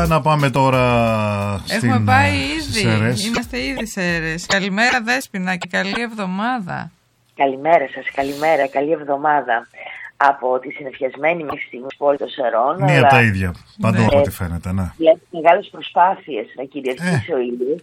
να πάμε τώρα Έχουμε πάει ήδη. Είμαστε ήδη σε Σέρρες. Καλημέρα Δέσποινα και καλή εβδομάδα. Καλημέρα σας, καλημέρα, καλή εβδομάδα. Από τη συνεφιασμένη μέχρι στιγμής πόλη των Σερών. Μία τα ίδια, παντού από ό,τι φαίνεται, ναι. Βλέπω μεγάλες προσπάθειες να κυριαρχήσει ο ήλιος.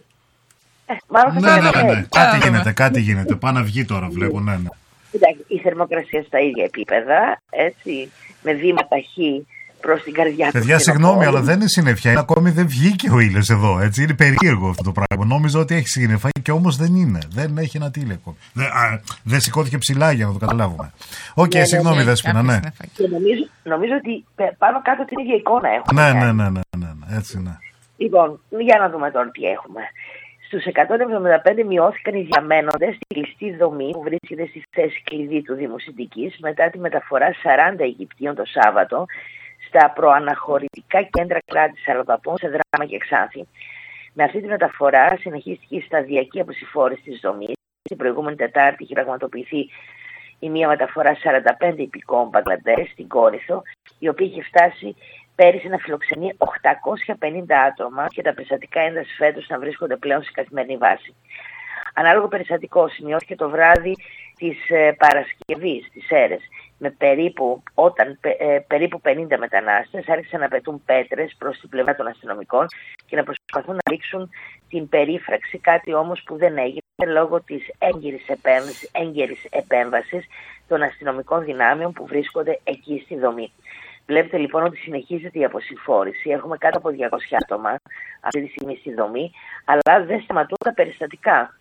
Ναι. Κάτι γίνεται. Πάει να βγει τώρα, βλέπω, ναι. Η θερμοκρασία στα ίδια επίπεδα, έτσι, με βήμα ταχύ προς την καρδιά του. Παιδιά, συγγνώμη, αλλά δεν είναι συννεφιά. Ακόμη δεν βγήκε ο ήλιος εδώ. Έτσι. Είναι περίεργο αυτό το πράγμα. Νόμιζα ότι έχει συννεφιά και όμως δεν είναι. Δεν έχει ένα τήλεκο. Δεν σηκώθηκε ψηλά για να το καταλάβουμε. Οκ, συγγνώμη, Δέσποινα, ναι. Και νομίζω ότι πάνω κάτω την ίδια εικόνα έχουμε. Ναι, έτσι είναι. Λοιπόν, για να δούμε τώρα τι έχουμε. Στους 175 μειώθηκαν οι διαμένοντες στη κλειστή δομή που βρίσκεται στη θέση κλειδί του Δήμου Συντικής μετά τη μεταφορά 40 Αιγυπτίων το Σάββατο στα προαναχωρητικά κέντρα κράτησης αλλοδαπών σε Δράμα και Ξάνθη. Με αυτή τη μεταφορά συνεχίστηκε η σταδιακή αποσυφόρηση της δομής. Την προηγούμενη Τετάρτη είχε πραγματοποιηθεί η μία μεταφορά 45 υπηκόων Μπαγκλαντές στην Κόρινθο, η οποία είχε φτάσει πέρυσι να φιλοξενεί 850 άτομα και τα περιστατικά ένταση φέτος να βρίσκονται πλέον σε καθημερινή βάση. Ανάλογο περιστατικό σημειώθηκε το βράδυ της Παρασκευής στις Σέρρες, με περίπου 50 μετανάστες άρχισαν να πετούν πέτρες προς την πλευρά των αστυνομικών και να προσπαθούν να ρίξουν την περίφραξη, κάτι όμως που δεν έγινε λόγω της έγκαιρης επέμβασης των αστυνομικών δυνάμεων που βρίσκονται εκεί στη δομή. Βλέπετε λοιπόν ότι συνεχίζεται η αποσυμφόρηση. Έχουμε κάτω από 200 άτομα αυτή τη στιγμή στη δομή, αλλά δεν σταματούν τα περιστατικά.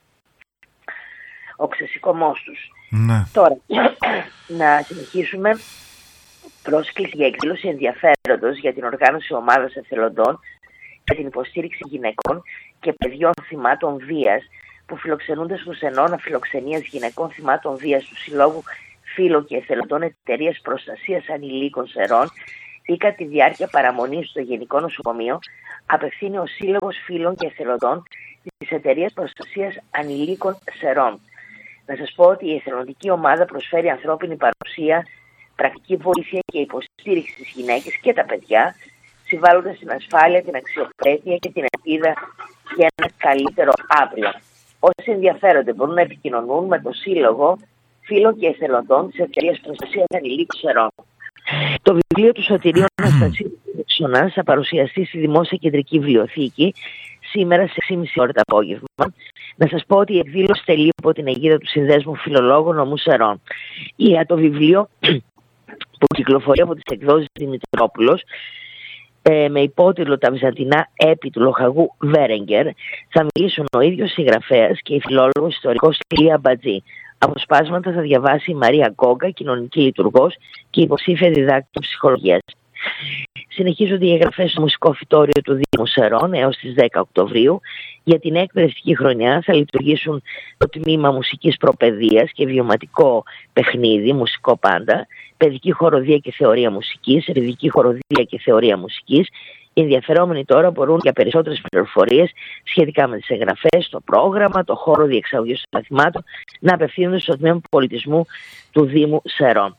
Ο ξεσηκωμός τους. Ναι. Τώρα, να συνεχίσουμε. Πρόσκληση για εκδήλωση ενδιαφέροντος για την οργάνωση ομάδας εθελοντών για την υποστήριξη γυναικών και παιδιών θυμάτων βίας που φιλοξενούνται στους ενώνα φιλοξενίας γυναικών θυμάτων βίας του Συλλόγου Φίλων και Εθελοντών Εταιρείας Προστασίας Ανηλίκων Σερών ή κατά τη διάρκεια παραμονής στο Γενικό Νοσοκομείο, απευθύνει ο Σύλλογος Φίλων και Εθελοντών της Εταιρείας Προστασίας Ανηλίκων Σερών. Να σας πω ότι η εθελοντική ομάδα προσφέρει ανθρώπινη παρουσία, πρακτική βοήθεια και υποστήριξη στις γυναίκες και τα παιδιά, συμβάλλοντας στην ασφάλεια, την αξιοπρέπεια και την ελπίδα για ένα καλύτερο αύριο. Όσοι ενδιαφέρονται μπορούν να επικοινωνούν με το Σύλλογο Φίλων και Εθελοντών της Εταιρείας Προστασίας Ανηλίκων Σερών. Το βιβλίο του Σωτηρίου Αναστασίου Ξονάς θα παρουσιαστεί στη Δημόσια Κεντρική Βιβλιοθήκη σήμερα σε 6.30 ώρα το απόγευμα. Να σας πω ότι η εκδήλωση τελεί από την αιγίδα του Συνδέσμου Φιλολόγων Νομού Σερών. Για το βιβλίο που κυκλοφορεί από τις εκδόσεις Δημητρόπουλος με υπότιτλο «Τα Βυζαντινά έπι του λοχαγού Βέρεγκερ» θα μιλήσουν ο ίδιος συγγραφέας και η φιλόλογος ιστορικός Ηλία Μπατζή. Αποσπάσματα θα διαβάσει η Μαρία Γκόγκα, κοινωνική λειτουργός και υποψήφια διδάκτρια ψυχολογίας. Συνεχίζονται οι εγγραφές στο μουσικό φυτόριο του Δήμου Σερών έως τις 10 Οκτωβρίου. Για την εκπαιδευτική χρονιά θα λειτουργήσουν το τμήμα μουσικής προπαιδείας και βιωματικό παιχνίδι, μουσικό πάντα, παιδική χοροδία και θεωρία μουσικής, ρηδική χοροδία και θεωρία μουσικής. Οι ενδιαφερόμενοι τώρα μπορούν για περισσότερες πληροφορίες σχετικά με τις εγγραφές, το πρόγραμμα, το χώρο διεξαγωγής των μαθημάτων να απευθύνονται στο τμήμα πολιτισμού του Δήμου Σερών.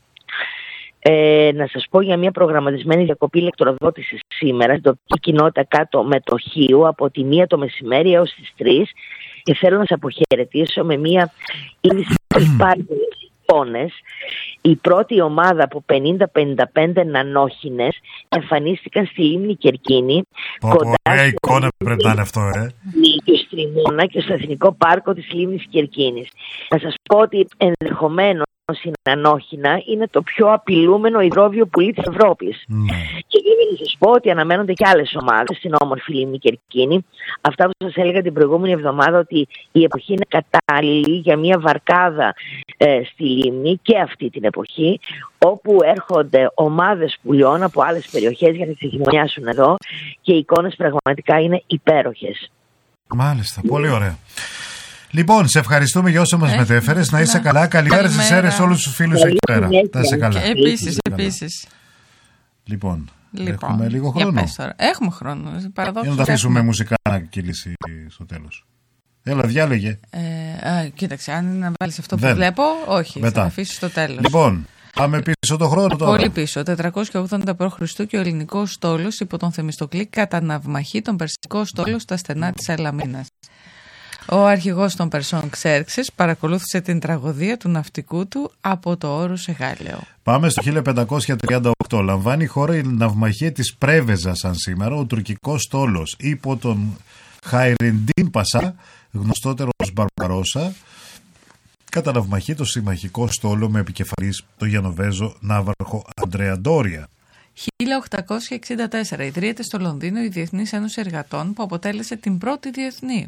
Να σας πω για μια προγραμματισμένη διακοπή ηλεκτροδότησης σήμερα στην τοπική κοινότητα κάτω Μετοχείου από τη 1 το μεσημέρι έως τις 3 και θέλω να σας αποχαιρετήσω με μια είδηση που υπάρχει εικόνες. Η πρώτη ομάδα από 50-55 νανόχινες εμφανίστηκαν στη λίμνη Κερκίνη κοντά στο εικόνα πρέπει να είναι αυτό, στη Μούνα και στο Εθνικό Πάρκο της λίμνης Κερκίνης. Να σας πω ότι ενδεχομένως η νανόχινα είναι το πιο απειλούμενο υδρόβιο πουλί της Ευρώπης. Και βέβαια να σας πω ότι αναμένονται και άλλες ομάδες στην όμορφη λίμνη Κερκίνη. Αυτά που σας έλεγα την προηγούμενη εβδομάδα, ότι η εποχή είναι κατάλληλη για μια βαρκάδα στη λίμνη και αυτή την εποχή, όπου έρχονται ομάδες πουλιών από άλλες περιοχές για να ξεχειμονιάσουν εδώ και οι εικόνες πραγματικά είναι υπέροχες. Μάλιστα, πολύ ωραία. Λοιπόν, σε ευχαριστούμε για όσο μας μετέφερες. Να είσαι καλά. Καλημέρα στις Σέρρες, όλους τους φίλους εκεί πέρα. Να είσαι καλά. Επίσης. Λοιπόν, έχουμε λίγο χρόνο. Έχουμε χρόνο. Να τα αφήσουμε μουσικά να κύλησει στο τέλος. Έλα, διάλεγε. Κοίταξε, αν να βάλεις αυτό που βλέπω, όχι. Θα αφήσεις στο τέλος. Λοιπόν, Πάμε πίσω το χρόνο τώρα. Πολύ πίσω. 480 π.Χ. και ο ελληνικός στόλος υπό τον Θεμιστοκλή κατά ναυμαχή τον περσικό στόλο στα στενά της Αλαμίνας. Ο αρχηγός των Περσών Ξέρξης παρακολούθησε την τραγωδία του ναυτικού του από το Όρους Εγάλεο. Πάμε στο 1538. Λαμβάνει η χώρα η ναυμαχία της Πρέβεζα σαν σήμερα. Ο τουρκικός στόλος υπό τον Χαϊρεντίν Πασά, γνωστότερο ως Μπαρμπαρόσα, κατά ναυμαχή το συμμαχικό στόλο με επικεφαλής το Γιανοβέζο ναύαρχο Αντρέα Ντόρια. 1864 ιδρύεται στο Λονδίνο η Διεθνής Ένωση Εργατών που αποτέλεσε την πρώτη διεθνή.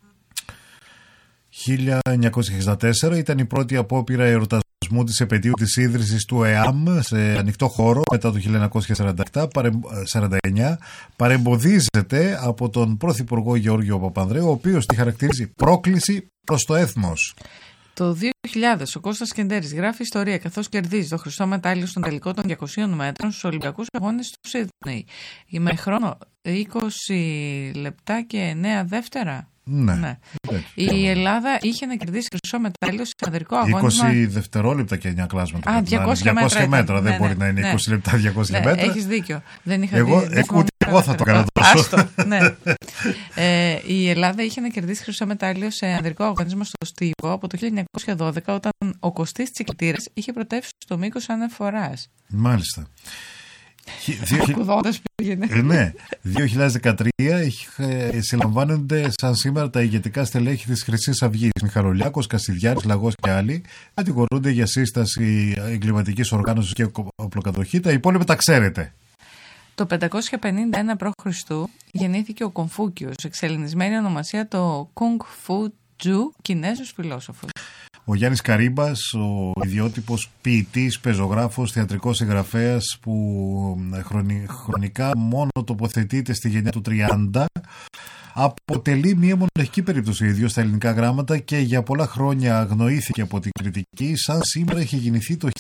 1964 ήταν η πρώτη απόπειρα εορτασμού της επετείου της ίδρυσης του ΕΑΜ σε ανοιχτό χώρο μετά το 1949. Παρεμποδίζεται από τον Πρωθυπουργό Γεώργιο Παπανδρέου, ο οποίος τη χαρακτηρίζει πρόκληση προς το έθνος. Το 2000 ο Κώστας Κεντέρης γράφει ιστορία καθώς κερδίζει το χρυσό μετάλλιο στον τελικό των 200 μέτρων στους Ολυμπιακούς Αγώνες του Σίδνεϊ. Με χρόνο 20 λεπτά και 9 δεύτερα. Ναι. Η Ελλάδα είχε να κερδίσει χρυσό μετάλλιο σε ανδρικό αγώνισμα. 20 δευτερόλεπτα και 9 κλάσματα. 200 μέτρα. Δεν μπορεί να είναι 20 λεπτά 200 μέτρα. Έχεις δίκιο. Δεν είχα εγώ θα το έκανα τόσο. Η Ελλάδα είχε να κερδίσει χρυσό μετάλλιο σε ανδρικό αγώνισμα στο Στίβο από το 1912 όταν ο Κωστής Τσικλητήρας είχε πρωτεύσει στο μήκος αναφοράς. Μάλιστα. Ακουδώντας πήγαινε. Ναι, 2013 συλλαμβάνονται σαν σήμερα τα ηγετικά στελέχη της Χρυσής Αυγής. Μιχαλολιάκος, Κασιδιάρης, Λαγός και άλλοι κατηγορούνται για σύσταση εγκληματικής οργάνωσης και οπλοκατοχή. Τα υπόλοιπα τα ξέρετε. Το 551 π.Χ. γεννήθηκε ο Κομφούκιος, εξελληνισμένη ονομασία το Κουνγκ Φου Τζου, Κινέζος φιλόσοφος. Ο Γιάννης Καρύμπας, ο ιδιότυπος ποιητής, πεζογράφος, θεατρικός συγγραφέας που χρονικά μόνο τοποθετείται στη γενιά του 30, αποτελεί μια μοναχική περίπτωση ίδιος στα ελληνικά γράμματα και για πολλά χρόνια αγνοήθηκε από την κριτική. Σαν σήμερα έχει γεννηθεί το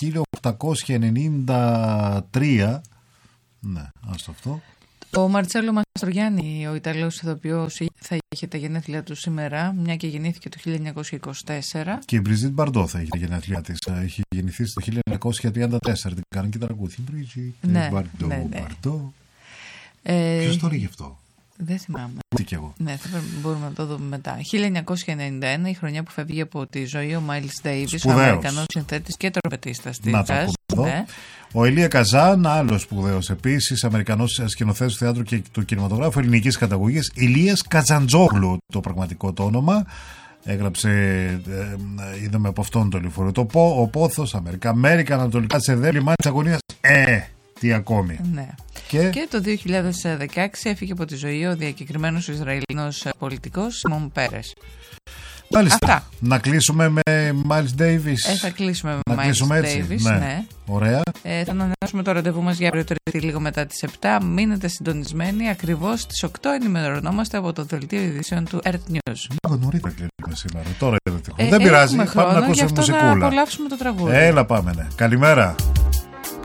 1893. Ναι, άστο αυτό. Ο Μαρτσέλο Μαστρογιάννη, ο Ιταλός ηθοποιός, θα είχε τα γενέθλια του σήμερα, μια και γεννήθηκε το 1924. Και η Μπριζίτ Μπαρντό θα είχε τα γενέθλια της. Έχει γεννηθεί το 1934. Την κάνουν και τραγούδι. Μπριζίτ Μπαρντό. Ποιος το λέγει αυτό? Δεν θυμάμαι. Τι κι εγώ. Ναι, μπορούμε να το δούμε μετά. 1991, η χρονιά που φεύγει από τη ζωή ο Μάιλς Ντέιβις, ο Αμερικανός συνθέτης και τρομπετίστας της jazz. Ναι. Ο Ηλία Καζάν, άλλος σπουδαίος επίσης, Αμερικανός σκηνοθέτης του θεάτρου και του κινηματογράφου, ελληνικής καταγωγής. Ηλίας Κατζαντζόγλου, το πραγματικό το όνομα. Έγραψε, είδαμε από αυτόν το λεωφορείο. Ο Πόθος, Αμέρικα, Ανατολικά της Εδέλη, λιμάνι της Αγωνίας. Τι ακόμη. Ναι. Και το 2016 έφυγε από τη ζωή ο διακεκριμένος Ισραηλινός πολιτικός Σιμών Πέρες. Μάλιστα. Αυτά. Να κλείσουμε με Miles Davis. Θα κλείσουμε με Miles Davis. Ναι. Ωραία. Θα ανανεώσουμε το ραντεβού μας για αύριο Τρίτη λίγο μετά τις 7. Μείνετε συντονισμένοι. Ακριβώς στις 8 ενημερωνόμαστε από το δελτίο ειδήσεων του Earth News. Λίγο νωρίτερα κλείνουμε σήμερα. Τώρα δεν πειράζει. Πάμε να ακούσουμε μουσικούλα. Να απολαύσουμε το τραγούδι. Έλα πάμε, ναι. Καλημέρα.